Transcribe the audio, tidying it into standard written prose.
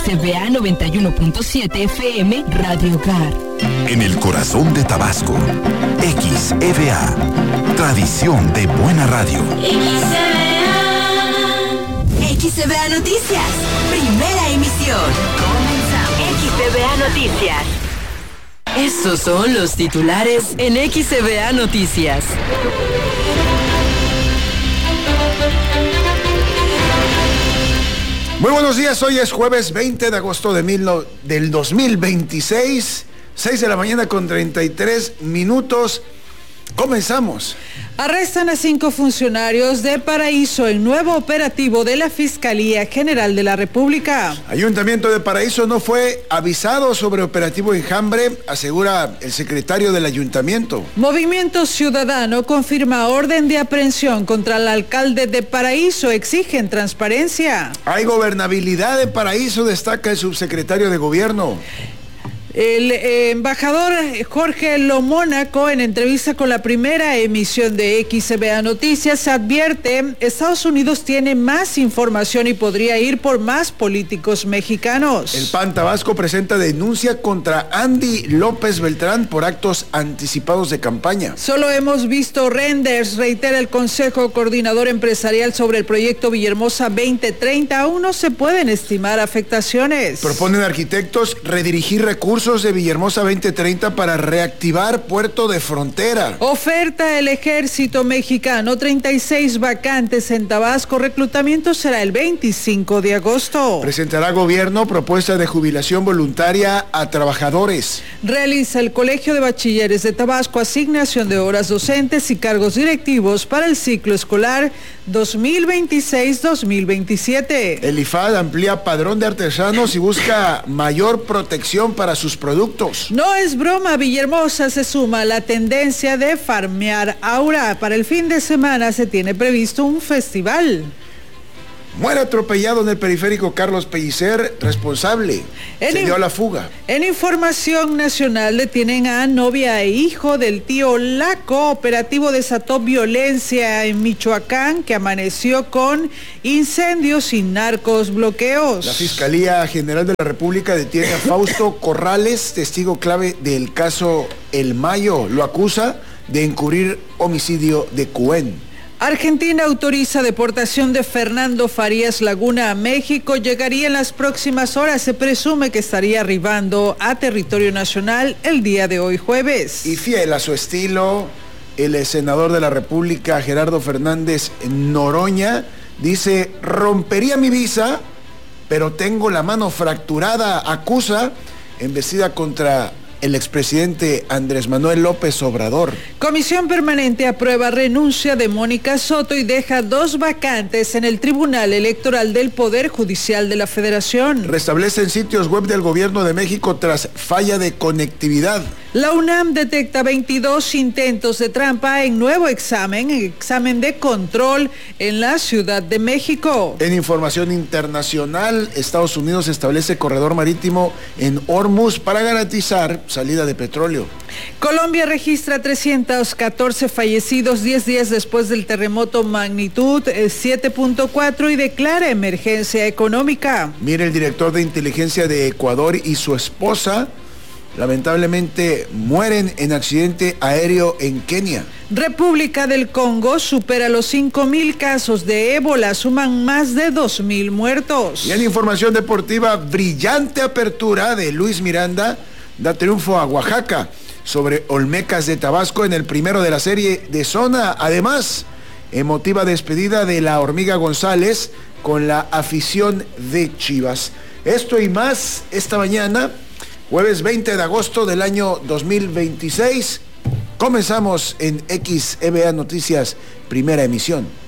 XCBA 91.7 FM Radio Hogar. En el corazón de Tabasco, XEBA, tradición de buena radio. XCBA Noticias, primera emisión. Comenzamos. XCBA Noticias. Estos son los titulares en XCBA Noticias. Muy buenos días, hoy es jueves 20 de agosto del 2026, 6 de la mañana con 33 minutos. Comenzamos. Arrestan a 5 funcionarios de Paraíso en nuevo operativo de la Fiscalía General de la República. Ayuntamiento de Paraíso no fue avisado sobre operativo Enjambre, asegura el secretario del ayuntamiento. Movimiento Ciudadano confirma orden de aprehensión contra el alcalde de Paraíso, exigen transparencia. Hay gobernabilidad en Paraíso, destaca el subsecretario de Gobierno. El embajador Jorge Lomónaco, en entrevista con la primera emisión de XCBA Noticias, advierte: Estados Unidos tiene más información y podría ir por más políticos mexicanos. El PAN Tabasco presenta denuncia contra Andy López Beltrán por actos anticipados de campaña. Solo hemos visto renders, reitera el Consejo Coordinador Empresarial sobre el proyecto Villahermosa 2030. Aún no se pueden estimar afectaciones. Proponen arquitectos redirigir recursos de Villahermosa 2030 para reactivar Puerto de Frontera. Oferta el Ejército Mexicano, 36 vacantes en Tabasco. Reclutamiento será el 25 de agosto. Presentará Gobierno propuesta de jubilación voluntaria a trabajadores. Realiza el Colegio de Bachilleres de Tabasco asignación de horas docentes y cargos directivos para el ciclo escolar 2026-2027. El IFAD amplía padrón de artesanos y busca mayor protección para sus productos. No es broma, Villahermosa se suma a la tendencia de farmear aura. Para el fin de semana se tiene previsto un festival. Muere atropellado en el periférico Carlos Pellicer, responsable. Se dio a la fuga. En información nacional, detienen a novia e hijo del tío Laco. Operativo desató violencia en Michoacán, que amaneció con incendios y narcos bloqueos. La Fiscalía General de la República detiene a Fausto Corrales, testigo clave del caso El Mayo. Lo acusa de encubrir homicidio de Cuen. Argentina autoriza deportación de Fernando Farías Laguna a México. Llegaría en las próximas horas. Se presume que estaría arribando a territorio nacional el día de hoy, jueves. Y fiel a su estilo, el senador de la República, Gerardo Fernández Noroña, dice: rompería mi visa, pero tengo la mano fracturada. Acusa embestida contra el expresidente Andrés Manuel López Obrador. Comisión Permanente aprueba renuncia de Mónica Soto y deja 2 vacantes en el Tribunal Electoral del Poder Judicial de la Federación. Restablecen sitios web del Gobierno de México tras falla de conectividad. La UNAM detecta 22 intentos de trampa en nuevo examen de control en la Ciudad de México. En información internacional, Estados Unidos establece corredor marítimo en Hormuz para garantizar salida de petróleo. Colombia registra 314 fallecidos 10 días después del terremoto magnitud 7.4 y declara emergencia económica. Mire, el director de inteligencia de Ecuador y su esposa lamentablemente mueren en accidente aéreo en Kenia. República del Congo supera los 5,000 casos de ébola, suman más de 2,000 muertos. Y en información deportiva, brillante apertura de Luis Miranda da triunfo a Oaxaca sobre Olmecas de Tabasco en el primero de la serie de zona. Además, emotiva despedida de la Hormiga González con la afición de Chivas. Esto y más esta mañana, jueves 20 de agosto del año 2026. Comenzamos en XEBA Noticias, primera emisión.